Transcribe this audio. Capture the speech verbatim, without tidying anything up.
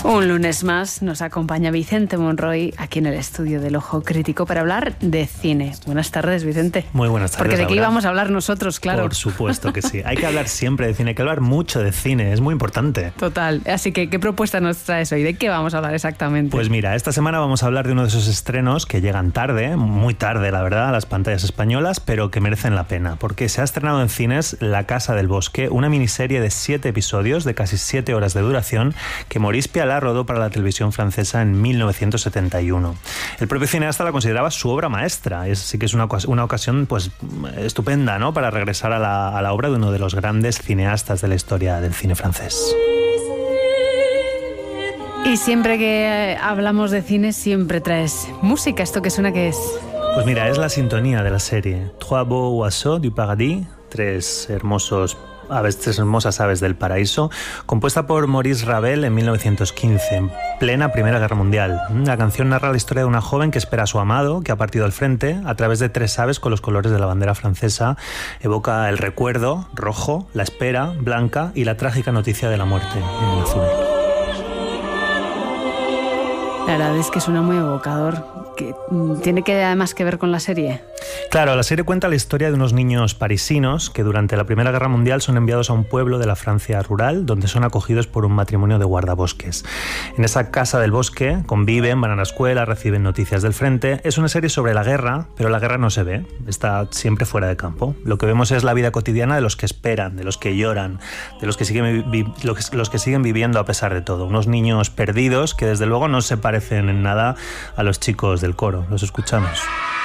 Un lunes más nos acompaña Vicente Monroy aquí en el estudio del Ojo Crítico para hablar de cine. Buenas tardes, Vicente. Muy buenas tardes, Porque de qué Laura. íbamos a hablar nosotros, claro. Por supuesto que sí. Hay que hablar siempre de cine, hay que hablar mucho de cine, es muy importante. Total. Así que, ¿qué propuesta nos traes hoy? ¿De qué vamos a hablar exactamente? Pues mira, esta semana vamos a hablar de uno de esos estrenos que llegan tarde, muy tarde, la verdad, a las pantallas españolas, pero que merecen la pena, porque se ha estrenado en cines La Casa del Bosque, una miniserie de siete episodios de casi siete horas de duración que Maurice Pialat rodó para la televisión francesa en mil novecientos setenta y uno. El propio cineasta la consideraba su obra maestra, es, así que es una, una ocasión pues estupenda, ¿no?, para regresar a la, a la obra de uno de los grandes cineastas de la historia del cine francés. Y siempre que hablamos de cine siempre traes música. ¿Esto qué suena que es? Pues mira, es la sintonía de la serie Trois beaux oiseaux du paradis, tres hermosos aves, tres hermosas aves del paraíso, compuesta por Maurice Ravel en mil novecientos quince, en plena Primera Guerra Mundial. La canción narra la historia de una joven que espera a su amado, que ha partido al frente, a través de tres aves con los colores de la bandera francesa. Evoca el recuerdo, rojo, la espera, blanca, y la trágica noticia de la muerte, en azul. La verdad es que suena muy evocador. Que ¿tiene que además que ver con la serie? Claro, la serie cuenta la historia de unos niños parisinos que durante la Primera Guerra Mundial son enviados a un pueblo de la Francia rural donde son acogidos por un matrimonio de guardabosques. En esa casa del bosque conviven, van a la escuela, reciben noticias del frente. Es una serie sobre la guerra, pero la guerra no se ve, está siempre fuera de campo. Lo que vemos es la vida cotidiana de los que esperan, de los que lloran, de los que siguen, vi- los que siguen viviendo a pesar de todo. Unos niños perdidos que desde luego no se parecen en nada a los chicos del coro. Los escuchamos.